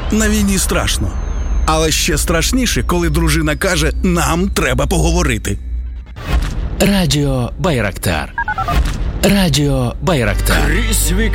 На війні страшно. Але ще страшніше, коли дружина каже, нам треба поговорити. Радіо Байрактар. Радіо Байрактар. Крізь віки